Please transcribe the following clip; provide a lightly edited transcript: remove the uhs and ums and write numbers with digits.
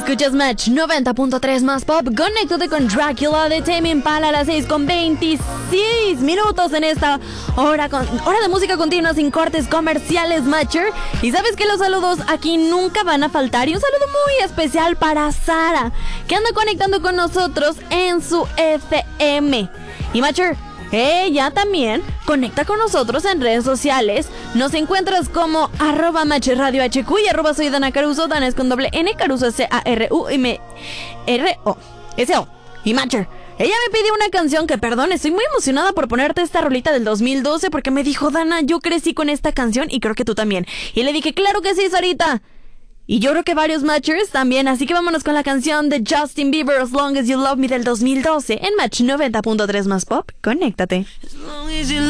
Escuchas Match 90.3 más pop. Conéctate con Drácula de Tame Impala a las 6:26 minutos en esta hora de música continua sin cortes comerciales, Matcher. Y sabes que los saludos aquí nunca van a faltar. Y un saludo muy especial para Sara, que anda conectando con nosotros en su FM. Y Matcher, ella también conecta con nosotros en redes sociales. Nos encuentras como @MatchRadioHQ y soy Dana Caruso. Dana es con doble N, Caruso CARUMRO-SO. Y Matcher, ella me pidió una canción que, perdón, estoy muy emocionada por ponerte esta rolita del 2012 porque me dijo, Dana, yo crecí con esta canción y creo que tú también. Y le dije, claro que sí, Sarita. Y yo creo que varios Matchers también, así que vámonos con la canción de Justin Bieber, As Long As You Love Me del 2012 en Match 90.3 más pop. Conéctate.